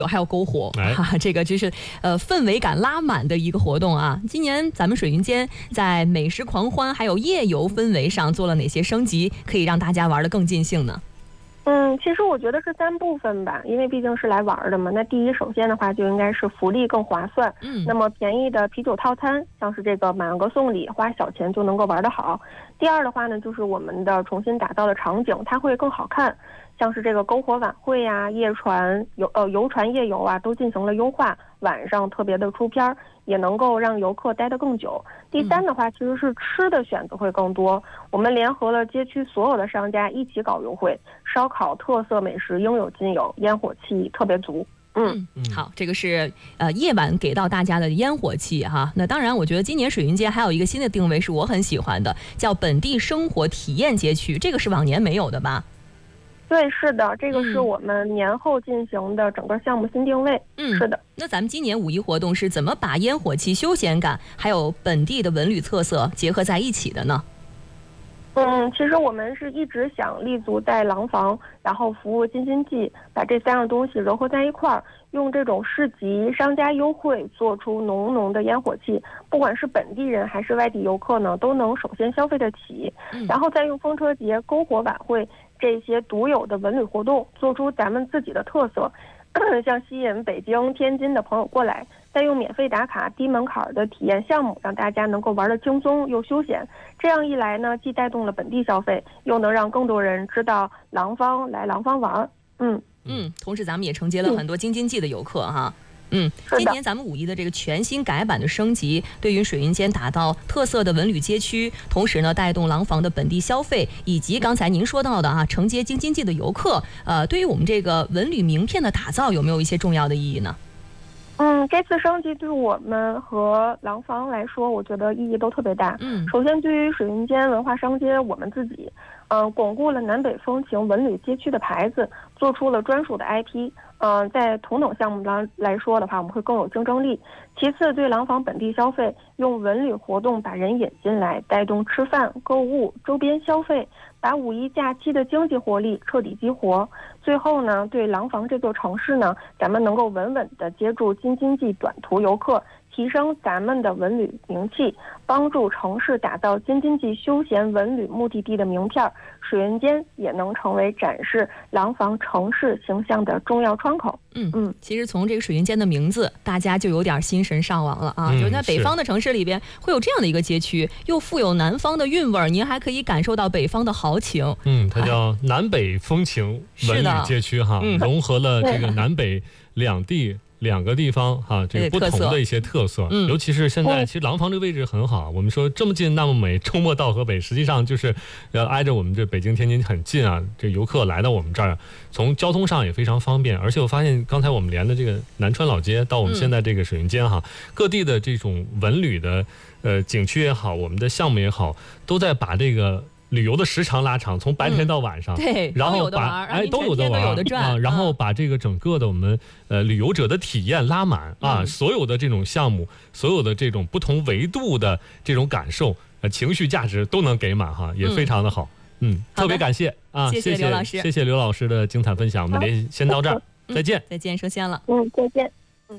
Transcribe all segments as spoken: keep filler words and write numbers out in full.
还有篝火、 哎啊，这个就是呃氛围感拉满的一个活动啊。今年咱们水云间在美食狂欢还有夜游氛围上做了哪些升级，可以让大家玩得更尽兴呢？ 嗯，其实我觉得是三部分吧，因为毕竟是来玩的嘛。那第一，首先的话就应该是福利更划算。 嗯， 那么便宜的啤酒套餐，像是这个满额送礼，花小钱就能够玩得好。第二的话呢，就是我们的重新打造的场景，它会更好看。像是这个篝火晚会呀、夜船游呃游船夜游啊，都进行了优化，晚上特别的出片，也能够让游客待得更久。第三的话，其实是吃的选择会更多，我们联合了街区所有的商家一起搞优惠，烧烤特色美食应有尽有，烟火气特别足。嗯嗯，好，这个是呃夜晚给到大家的烟火气哈。那当然，我觉得今年水云街还有一个新的定位是我很喜欢的，叫本地生活体验街区，这个是往年没有的吧？ 对，是的，这个是我们年后进行的整个项目新定位。 嗯， 是的。 那咱们今年五一活动是怎么把烟火气、休闲感还有本地的文旅特色结合在一起的呢？ 嗯，其实我们是一直想立足在廊坊，然后服务京津冀，把这三样东西糅合在一块儿，用这种市集、商家优惠做出浓浓的烟火气，不管是本地人还是外地游客呢，都能首先消费得起，然后再用风车节、篝火晚会这些独有的文旅活动做出咱们自己的特色，像吸引北京、天津的朋友过来，再用免费打卡、低门槛的体验项目，让大家能够玩得轻松又休闲。这样一来呢，既带动了本地消费，又能让更多人知道廊坊，来廊坊玩。嗯嗯，同时咱们也承接了很多京津冀的游客哈。嗯，今年咱们五一的这个全新改版的升级，对于水云间打造特色的文旅街区，同时呢带动廊坊的本地消费，以及刚才您说到的啊，承接京津冀的游客，呃，对于我们这个文旅名片的打造，有没有一些重要的意义呢？ 嗯，这次升级对我们和廊坊来说，我觉得意义都特别大。 嗯， 首先对于水云间文化商街，我们自己，嗯、呃，巩固了南北风情文旅街区的牌子，做出了专属的 I P。嗯、呃，在同等项目来来说的话，我们会更有竞争力。其次，对廊坊本地消费，用文旅活动把人引进来，带动吃饭、购物、周边消费，把五一假期的经济活力彻底激活。最后呢，对廊坊这座城市呢，咱们能够稳稳地接住京津冀短途游客，提升咱们的文旅名气，帮助城市打造京津冀休闲文旅目的地的名片，水云间也能成为展示廊坊城市形象的重要窗口。 嗯嗯，其实从这个水云间的名字，大家就有点心神上往了啊！嗯、就在北方的城市里边，会有这样的一个街区，又富有南方的韵味儿，您还可以感受到北方的豪情。 嗯，它叫南北风情文旅街区哈，嗯、融合了这个南北两地。两个地方哈，这个不同的一些特色，嗯、尤其是现在，其实廊坊这个位置很好。我们说这么近那么美，周末到河北，实际上就是呃挨着我们这北京、天津很近啊。这游客来到我们这儿，从交通上也非常方便。而且我发现刚才我们连的这个南川老街到我们现在这个水云间哈，嗯、各地的这种文旅的呃景区也好，我们的项目也好，都在把这个。旅游的时长拉长，从白天到晚上， 嗯、对， 然后把哎都有的玩， 有的赚啊，然后把这个整个的我们呃旅游者的体验拉满啊，嗯、所有的这种项目，所有的这种不同维度的这种感受，呃，情绪价值都能给满哈，也非常的好，嗯，嗯特别感谢啊， 谢谢刘老师， 谢谢刘老师的精彩分享，我们连先到这儿， 嗯、 再见， 再见，收线了， 嗯，再见，嗯。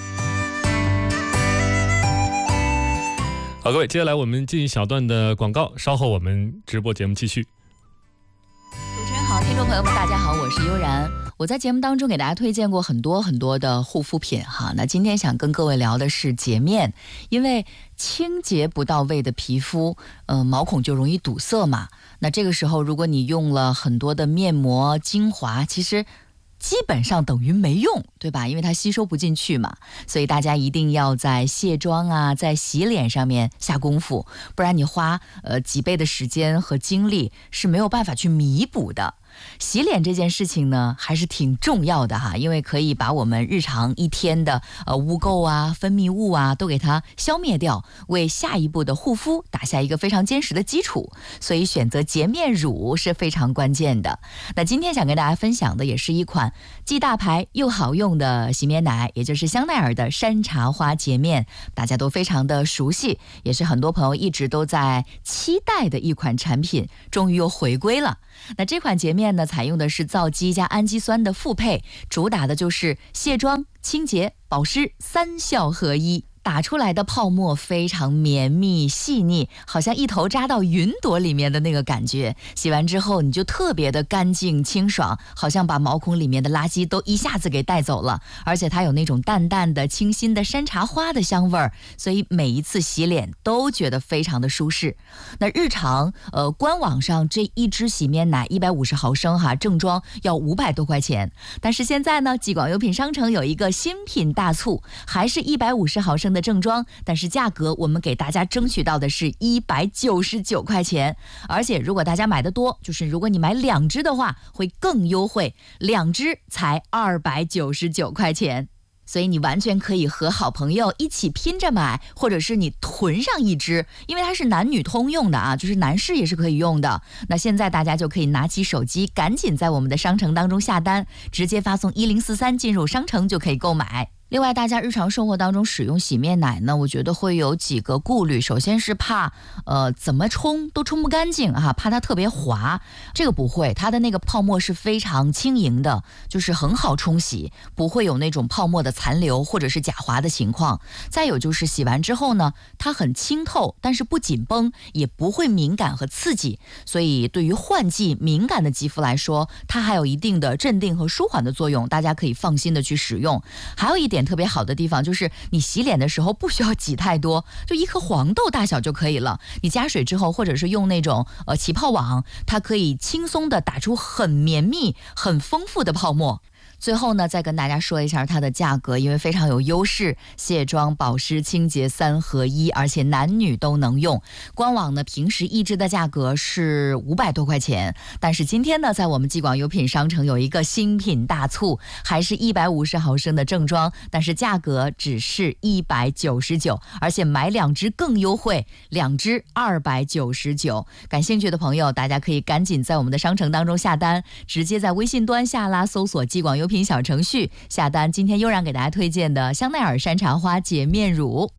好，各位，接下来我们进一小段的广告，稍后我们直播节目继续。 主持人好，听众朋友们，大家好，我是悠然。我在节目当中给大家推荐过很多很多的护肤品哈，那今天想跟各位聊的是洁面，因为清洁不到位的皮肤，呃，毛孔就容易堵塞嘛。那这个时候，如果你用了很多的面膜、精华，其实基本上等于没用，对吧？因为它吸收不进去嘛，所以大家一定要在卸妆啊，在洗脸上面下功夫，不然你花呃几倍的时间和精力是没有办法去弥补的。洗脸这件事情呢，还是挺重要的哈，因为可以把我们日常一天的呃污垢啊、分泌物啊都给它消灭掉，为下一步的护肤打下一个非常坚实的基础。所以选择洁面乳是非常关键的。那今天想跟大家分享的也是一款既大牌又好用的洗面奶，也就是香奈儿的山茶花洁面，大家都非常的熟悉，也是很多朋友一直都在期待的一款产品，终于又回归了。那这款洁面面呢，采用的是皂基加氨基酸的复配，主打的就是卸妆、清洁、保湿三效合一。打出来的泡沫非常绵密细腻，好像一头扎到云朵里面的那个感觉。洗完之后你就特别的干净清爽，好像把毛孔里面的垃圾都一下子给带走了。而且它有那种淡淡的清新的山茶花的香味儿，所以每一次洗脸都觉得非常的舒适。那日常呃官网上这一支洗面奶一百五十毫升哈，正装要五百多块钱，但是现在呢，济广优品商城有一个新品大促，还是一百五十毫升的正装，但是价格我们给大家争取到的是一百九十九块钱。而且如果大家买的多，就是如果你买两支的话会更优惠，两支才二百九十九块钱。所以你完全可以和好朋友一起拼着买，或者是你囤上一支，因为它是男女通用的啊，就是男士也是可以用的。那现在大家就可以拿起手机，赶紧在我们的商城当中下单，直接发送一零四三进入商城就可以购买。另外，大家日常生活当中使用洗面奶呢，我觉得会有几个顾虑。首先是怕呃怎么冲都冲不干净啊，怕它特别滑。这个不会，它的那个泡沫是非常轻盈的，就是很好冲洗，不会有那种泡沫的残留或者是假滑的情况。再有就是洗完之后呢，它很清透，但是不紧绷，也不会敏感和刺激。所以对于换季敏感的肌肤来说，它还有一定的镇定和舒缓的作用，大家可以放心的去使用。还有一点特别好的地方就是你洗脸的时候不需要挤太多，就一颗黄豆大小就可以了。你加水之后，或者是用那种呃起泡网，它可以轻松的打出很绵密很丰富的泡沫。最后呢，再跟大家说一下它的价格，因为非常有优势，卸妆、保湿、清洁三合一，而且男女都能用。官网呢，平时一支的价格是五百多块钱，但是今天呢，在我们济广优品商城有一个新品大促，还是一百五十毫升的正装，但是价格只是一百九十九，而且买两支更优惠，两支二百九十九。感兴趣的朋友，大家可以赶紧在我们的商城当中下单，直接在微信端下拉搜索济广优品小程序下单。今天悠然给大家推荐的香奈儿山茶花洁面乳。